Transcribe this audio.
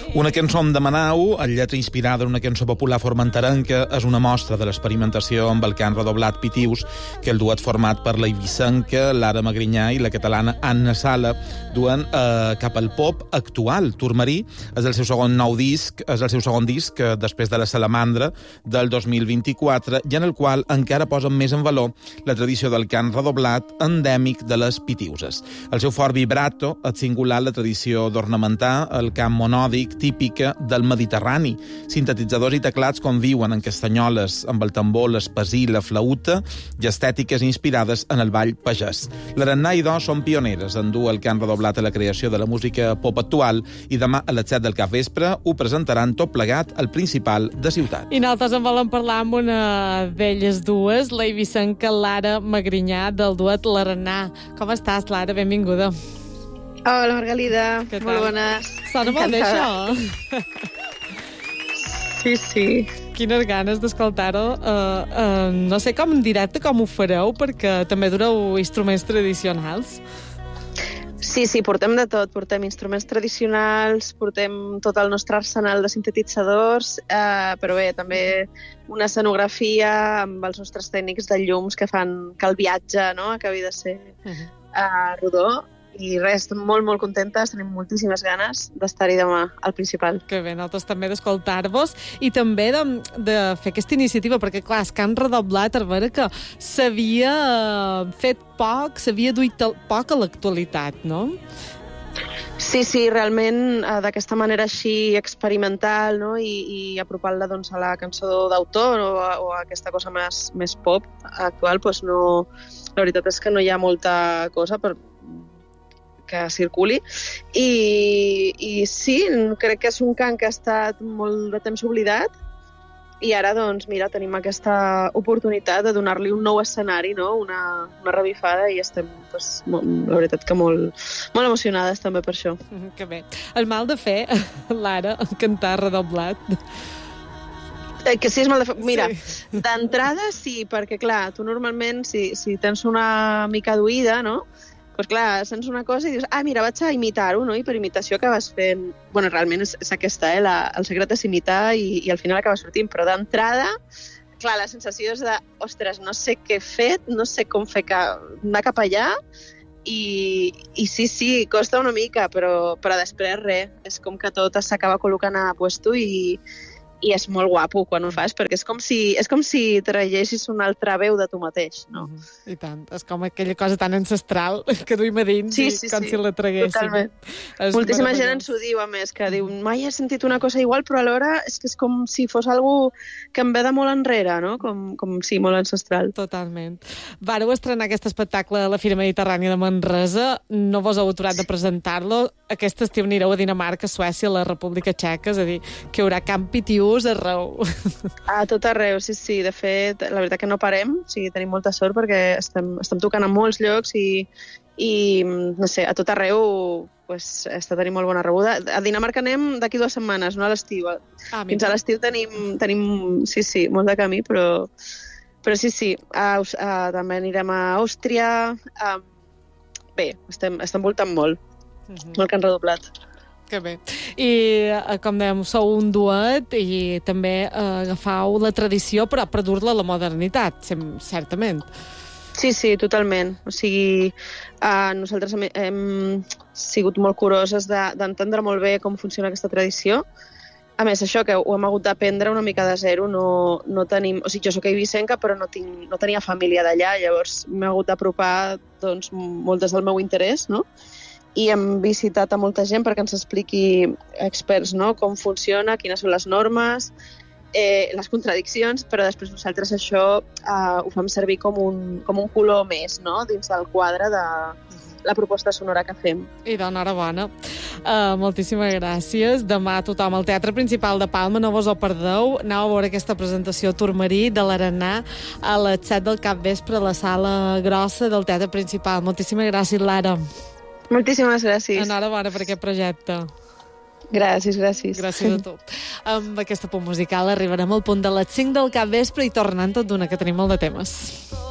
Una cançó amb Demanau, el lletra inspirada en una cançó popular formenterenca, és una mostra de l'experimentació amb el cant redoblat Pitius, que el duet format per la eivissenca Lara Magrinyà i la catalana Anna Sala duen cap al pop actual. Turmarí és el seu segon disc després de la Salamandra del 2024, i en el qual encara posen més en valor la tradició del cant redoblat endèmic de les pitiuses. El seu fort vibrato ha singulat la tradició d'ornamentar el cant monòdic típica del Mediterrani. Sintetitzadors i teclats conviuen en castanyoles amb el tambor, l'espasí, la flauta i estètiques inspirades en el ball pagès. L'Arannà i Do són pioneres en dur el cant redoblat a la creació de la música pop actual i demà a les 7 del capvespre ho presentaran tot plegat al Principal de Ciutat. I nosaltres en volem parlar amb una d'elles dues, la eivissenca Lara Magrinyà del duet L'Arannà. Com estàs, Lara? Benvinguda. Hola, Margalida. Molt bones. Sona molt bé, això. Sí. Quines ganes d'escoltar-ho. No sé com en directe com ho fareu, perquè també dureu instruments tradicionals. Sí, portem de tot. Portem instruments tradicionals, portem tot el nostre arsenal de sintetitzadors, però bé, també una escenografia amb els nostres tècnics de llums que fan que el viatge, no?, acabi de ser rodó. I res, estem molt, molt contentes, tenim moltíssimes ganes d'estar-hi demà al Principal. Que bé, nosaltres també d'escoltar-vos i també de fer aquesta iniciativa, perquè clar, és que han redoblat a veure que s'havia fet poc, s'havia duit poc a l'actualitat, no? Sí, realment d'aquesta manera així experimental, no? I apropant-la doncs, a la cançó d'autor o a aquesta cosa més pop actual, doncs no, la veritat és que no hi ha molta cosa que circuli i sí, crec que és un cant que ha estat molt de temps oblidat i ara, doncs, mira, tenim aquesta oportunitat de donar-li un nou escenari, no? Una revifada i estem, doncs, la veritat que molt emocionades també per això. Que bé. El mal de fer, Lara, cantar redoblat. Que sí, és mal de fer. Mira, sí. D'entrada sí, perquè clar, tu normalment si tens una mica d'oïda, no?, doncs clar, sents una cosa i dius, mira, vaig a imitar-ho, no? I per imitació acabes fent... Bueno, realment és aquesta, el secret és imitar i al final acaba sortint, però d'entrada, clar, la sensació és de, ostres, no sé què he fet, no sé com anar cap allà i sí, costa una mica, però després res, és com que tot s'acaba col·locant a puesto i és molt guapo quan ho fas, perquè és com si traguessis una altra veu de tu mateix, no? I tant, és com aquella cosa tan ancestral que duim a dins com si la traguéssim. Totalment. Moltíssima gent ens ho diu, a més, que diu, mai he sentit una cosa igual, però alhora és que és com si fos algo que em ve de molt enrere, no? Com si molt ancestral. Totalment. Vareu estrenar aquest espectacle a la Fira Mediterrània de Manresa, no vos heu aturat de presentar-lo, aquest estiu anireu a Dinamarca, Suècia, la República Txeca, és a dir, que hi haurà camp Pitius arreu. A tot arreu, sí. De fet, la veritat que no parem, o sigui, tenim molta sort perquè estem tocant a molts llocs i no sé, a tot arreu pues, està tenint molt bona rebuda. A Dinamarca anem d'aquí 2 setmanes, no a l'estiu. Fins a l'estiu tenim sí, molt de camí, però sí. També anirem a Àustria. Bé, estem voltant molt. Molt que han redoblat. Que bé. I, com dèiem, sou un duet i també agafau la tradició però per dur-la a la modernitat, certament. Sí, totalment. O sigui, nosaltres hem sigut molt curoses d'entendre molt bé com funciona aquesta tradició. A més, això que ho hem hagut d'aprendre una mica de zero, no tenim... O sigui, jo soc eivissenca, però no tenia família d'allà, llavors m'he hagut d'apropar doncs, molt des del meu interès, no? I hem visitat a molta gent perquè ens expliqui experts, no?, com funciona, quines són les normes, les contradiccions, però després nosaltres això ho fem servir com un color més, no?, dins del quadre de la proposta sonora que fem. I d'enhorabona. Moltíssimes gràcies. Demà tothom al Teatre Principal de Palma, no vos ho perdeu. Aneu a veure aquesta presentació Turmarí de l'Arannà a les 7 del capvespre a la sala grossa del Teatre Principal. Moltíssimes gràcies, Lara. Moltíssimes gràcies. Enhorabona per aquest projecte. Gràcies. Gràcies a tu. Amb aquesta punt musical arribarem al punt de les 5 del capvespre i tornant tot d'una, que tenim molt de temes.